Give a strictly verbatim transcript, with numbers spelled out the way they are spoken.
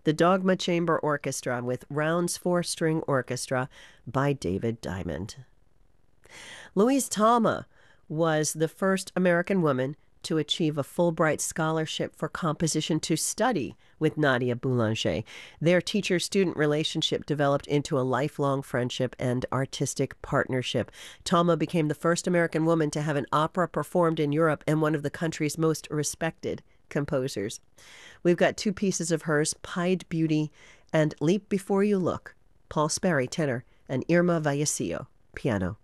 the Dogma Chamber Orchestra with Rounds Four String Orchestra by David Diamond. Louise Talma was the first American woman to achieve a Fulbright scholarship for composition to study with Nadia Boulanger. Their teacher-student relationship developed into a lifelong friendship and artistic partnership. Talma became the first American woman to have an opera performed in Europe and one of the country's most respected composers. We've got two pieces of hers, Pied Beauty and Leap Before You Look. Paul Sperry, tenor, and Irma Vallecillo, piano.